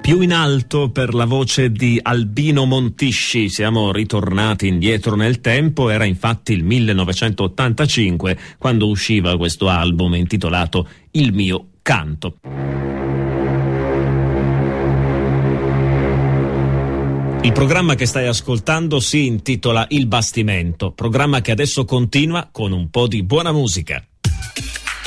Più in alto per la voce di Albino Montisci. Siamo ritornati indietro nel tempo, era infatti il 1985 quando usciva questo album intitolato Il mio canto. Il programma che stai ascoltando si intitola Il Bastimento, programma che adesso continua con un po' di buona musica.